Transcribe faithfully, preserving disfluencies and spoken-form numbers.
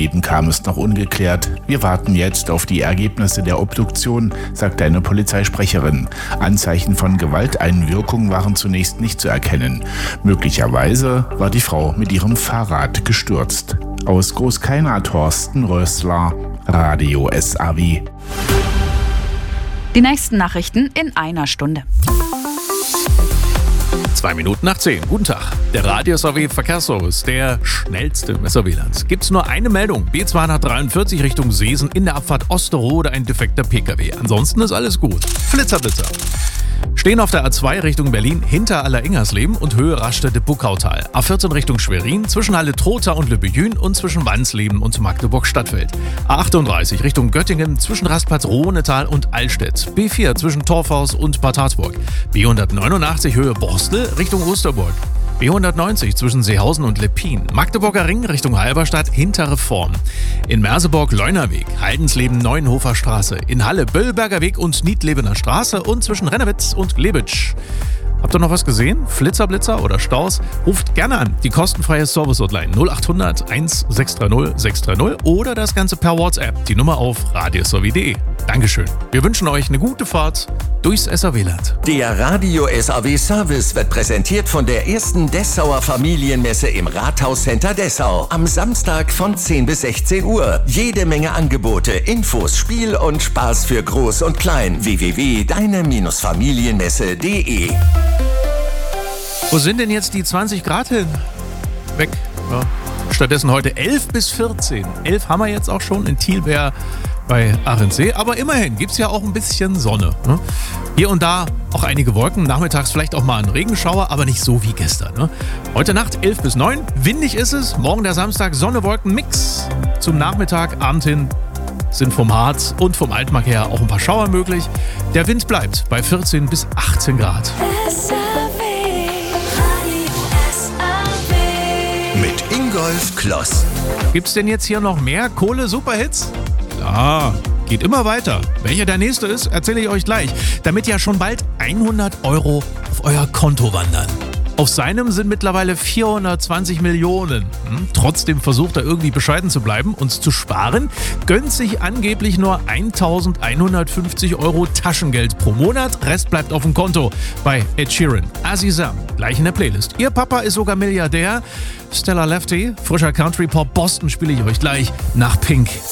Leben kam, ist noch ungeklärt. Wir warten jetzt auf die Ergebnisse der Obduktion, sagte eine Polizeisprecherin. Anzeichen von Gewalteinwirkung waren zunächst nicht zu erkennen. Möglicherweise war die Frau mit ihrem Fahrrad gestürzt. Aus Großkeina Thorsten Rössler, Radio S A W. Die nächsten Nachrichten in einer Stunde. Zwei Minuten nach zehn. Guten Tag. Der Radio S A W Verkehrsservice, der schnellste im S A W-Land. Gibt's nur eine Meldung. B zweihundertdreiundvierzig Richtung Seesen in der Abfahrt Osterode ein defekter P K W. Ansonsten ist alles gut. Flitzer, Blitzer. Stehen auf der A zwei Richtung Berlin hinter Aller-Ingersleben und Höhe Raststätte-Buckautal. A vierzehn Richtung Schwerin zwischen Halle-Trotha und Lübbejün und zwischen Wandsleben und Magdeburg-Stadtfeld. A achtunddreißig Richtung Göttingen zwischen Rastplatz Rohnetal und Allstedt. B vier zwischen Torfhaus und Bad Harzburg. B hundertneunundachtzig Höhe Borstel Richtung Osterburg. B hundertneunzig zwischen Seehausen und Leppin. Magdeburger Ring Richtung Halberstadt hintere Form. In Merseburg Leunerweg, Haldensleben Neuenhofer Straße. In Halle Böllberger Weg und Niedlebener Straße und zwischen Rennewitz und Glebitsch. Habt ihr noch was gesehen? Flitzer, Blitzer oder Staus? Ruft gerne an. Die kostenfreie Service-Hotline null acht hundert sechs drei null sechs drei null oder das Ganze per WhatsApp. Die Nummer auf radiosw punkt de. Dankeschön. Wir wünschen euch eine gute Fahrt durchs S A W-Land. Der Radio S A W Service wird präsentiert von der ersten Dessauer Familienmesse im Rathauscenter Dessau. Am Samstag von zehn bis sechzehn Uhr. Jede Menge Angebote, Infos, Spiel und Spaß für Groß und Klein. w w w punkt deine Familienmesse punkt de. Wo sind denn jetzt die zwanzig Grad hin? Weg. Ja. Stattdessen heute elf bis vierzehn. elf haben wir jetzt auch schon in Thielberg bei Arendsee. Aber immerhin gibt es ja auch ein bisschen Sonne. Ne? Hier und da auch einige Wolken. Nachmittags vielleicht auch mal ein Regenschauer, aber nicht so wie gestern. Ne? Heute Nacht elf bis neun. Windig ist es. Morgen der Samstag Sonne, Wolken, Mix. Zum Nachmittag, Abend hin sind vom Harz und vom Altmark her auch ein paar Schauer möglich. Der Wind bleibt bei vierzehn bis achtzehn Grad. Mit Ingolf Kloss. Gibt's denn jetzt hier noch mehr Kohle-Superhits? Klar, geht immer weiter. Welcher der nächste ist, erzähle ich euch gleich. Damit ja schon bald hundert Euro auf euer Konto wandern. Auf seinem sind mittlerweile vierhundertzwanzig Millionen. Hm, trotzdem versucht er irgendwie bescheiden zu bleiben und zu sparen, gönnt sich angeblich nur eintausendeinhundertfünfzig Euro Taschengeld pro Monat. Rest bleibt auf dem Konto bei Ed Sheeran. Azizam, gleich in der Playlist. Ihr Papa ist sogar Milliardär. Stella Lefty, frischer Country-Pop Boston spiele ich euch gleich nach Pink.